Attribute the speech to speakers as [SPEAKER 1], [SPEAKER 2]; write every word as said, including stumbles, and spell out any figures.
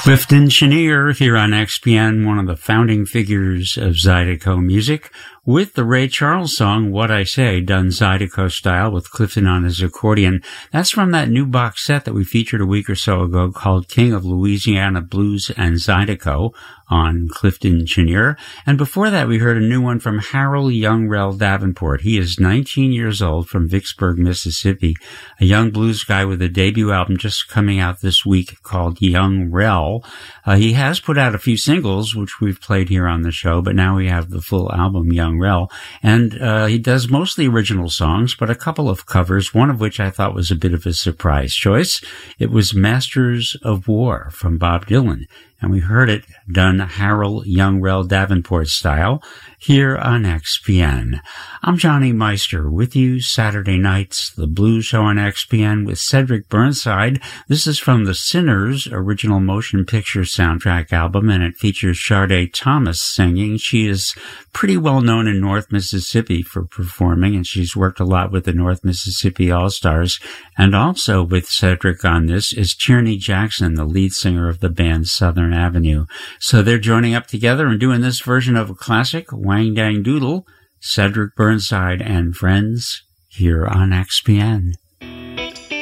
[SPEAKER 1] Clifton Chenier here on X P N, one of the founding figures of Zydeco music, with the Ray Charles song, What I Say, done Zydeco style with Clifton on his accordion. That's from that new box set that we featured a week or so ago called King of Louisiana Blues and Zydeco on Clifton Chenier. And before that, we heard a new one from Harold Youngrell Davenport. He is nineteen years old from Vicksburg, Mississippi, a young blues guy with a debut album just coming out this week called Young Rel. Uh, he has put out a few singles, which we've played here on the show, but now we have the full album, Young Rel. And uh, he does mostly original songs, but a couple of covers, one of which I thought was a bit of a surprise choice. It was Masters of War from Bob Dylan, and we heard it done Harold Youngrell Davenport style here on X P N. I'm Johnny Meister with you Saturday nights, the Blues Show on X P N with Cedric Burnside. This is from the Sinners original motion picture soundtrack album, and it features Sade Thomas singing. She is pretty well known in North Mississippi for performing, and she's worked a lot with the North Mississippi All-Stars. And also with Cedric on this is Tierney Jackson, the lead singer of the band Southern Avenue. So they're joining up together and doing this version of a classic, Wang Dang Doodle, Cedric Burnside and Friends, here on X P N.